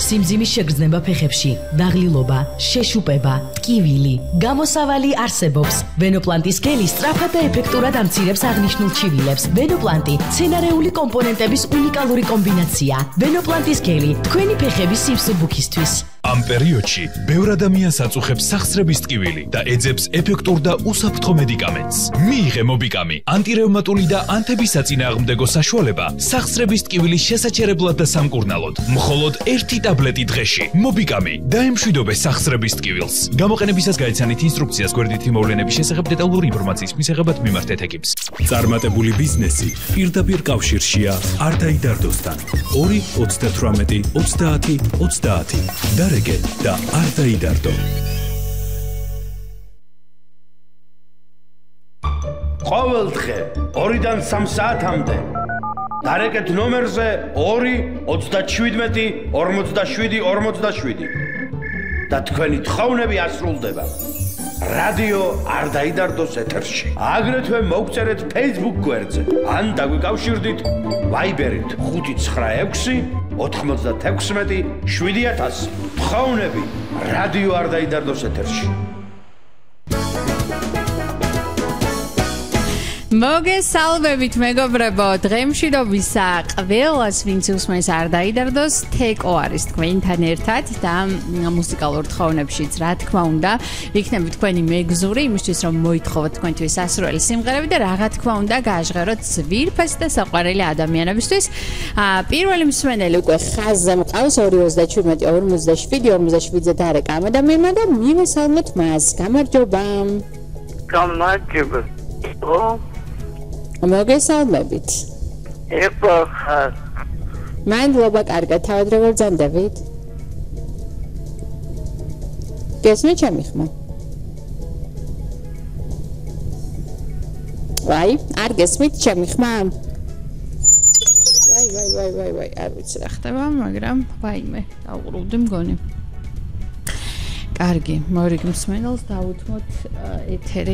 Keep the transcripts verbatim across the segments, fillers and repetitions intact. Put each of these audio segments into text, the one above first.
სიმძიმის შეგრძნება ფეხებში, დაღლილობა, შეშუპება, ტკივილი, გამოსავალი არსებობს. ვენოპლანტის გელი სწრაფად და ეფექტურად ამცირებს აღნიშნულ ჩივილებს. ვენოპლანტი მცენარეული კომპონენტების უნიკალური კომბინაცია. ვენოპლანტის გელი თქვენი ფეხების სიმსუბუქისთვის. ამ პერიოდში ბევრ ადამიანს აწუხებს სახსრების ტკივილი და ეძებს ეფექტურ და უსაფრთხო მედიკამენტს. მიიღე მობიკამი, ანტირევმატული და ანთებისაწინააღმდეგო საშუალება სახსრების ტკივილის შესაჩერებლად და სამკურნალოდ. მხოლოდ ერთი ტაბლეტი დღეში. მობიკამი დაემშვიდობე სახსრების ტკივილს. გამოყენებისას გაიცანით ინსტრუქციას გვერდითი მოვლენების შესახებ დეტალური ინფორმაციის მისაღებად მიმართეთ ეკიპს. წარმატებული ბიზნესი პირდაპირ კავშირშია არდაი დარდოსთან. ორი ოცდათვრამეტი ოცდაათი ოცდაათი. დარეგე და არდაი დარდო. ყოველ დღე ორიდან სამ საათამდე დარეკეთ ნომერზე ორი ოცდაშვიდმეტი ორმოცდაშვიდი ორმოცდაშვიდი და თქვენი თხოვნები ასრულდება რადიო არ დაიდარდოს ეთერში. აგრეთვე მოგწერეთ Facebook გვერდზე ან დაგვიკავშირდით Viber-ით ხუთი ცხრა ექვსი ოთხმოცდათექვსმეტი შვიდი ათასი. თხოვნები რადიო არ დაიდარდოს ეთერში. მოგესალმებით მეგობრებო, დღემშვიდობისა ყველას ვინც უსმენს არ დაიდარდოს, თეკო არის თქვენთან ერთად და მუსიკალურ თხოვნებშიც რა თქმა უნდა ვიქნებით თქვენი მეგზური იმისთვის რომ მოითხოვოთ თქვენთვის სასურველი სიმღერები და რაღა თქმა უნდა გააჟღეროთ ძვირფასი და საყვარელი ადამიანებისთვის. პირველი მსმენელი უკვე ხაზზე მყავს ორი ოცდაშვიდმეტი ორმოცდაშვიდი ორმოცდაშვიდზე დარეკა ამ ადამიანმა და მივესალმოთ მას. გამარჯობა. გამარჯობა. მოგესალმებით. ეხლა ხარ. მადლობა, კარგად, თავად როგორ ბრძანდებით? გესმით ჩემი ხმა? ვაი, არ გესმით ჩემი ხმა? ვაი, ვაი, ვაი, ვაი, ვაი, არ ვიცი რა ხდება, მაგრამ ვაიმე, დავუყრუდი მგონი. კარგი, მორიგ მსმენელს დავუთმოთ ეთერი.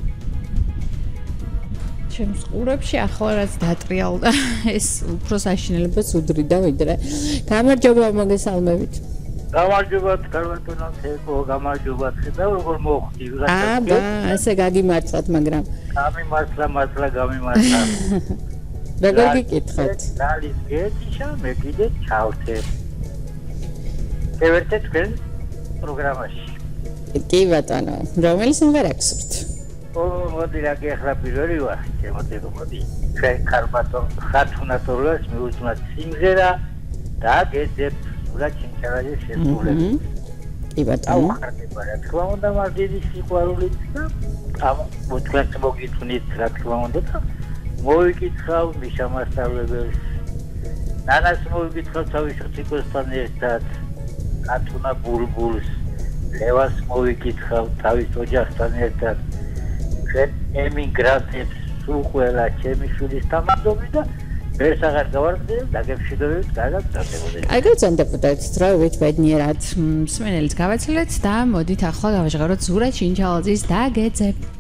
ჩემს ყურებში ახლა რაც დატრიალდა ეს უფრო საშინელებას უდრიდა ვიდრე. გამარჯობა, მოგესალმებით. გამარჯობა, კარვატონა თეკო, გამარჯობა. და როგორ მოხდი? აბა, ასე გაგიმართლათ, მაგრამ გამიმართლა, მართლა გამიმართლა. როგორ გიკითხოთ? დალის გეთიშა, მე კიდე ჩავთე. შევერთე თქვენ პროგრამაში. კი ბატონო, რომელი სიმღერა გსურთ? ო, მოდი რა გეხლა პირველი ვარ, შემოწევ მოდი. ჩვენ კარბატო ხათუნატურას მიუძნათ სიმღერა და გეძებ სულა ჩინჩარაჟის შესრულებით. კი ბატონო. აუხარდება რა თქმა უნდა მაგიდის სიყვარულით და ამ მოთქვათ მოგითვნით რა თქმა უნდა და მოვიკითხავ მიშა მასწავლებელს. ნანას მოვიკითხავ თავის ციკოსთან ერთად. ხათუნა ბულბულს, ლევას მოვიკითხავ თავის ოჯახთან ერთად. ემიგრანტებს სულ ყველა ჩემი შვილის თამამდობი და ვერც აღარ გავარკვიე და გეფშვიდობებით კარგად დაწებოდი. კარგად ზანდებოდეთ, დროებით ბედნიერად მსმენელს გავაცილეთ და მოდით ახლა გავაჟღეროთ ზურა ჩინჩალაძის და გეძებ.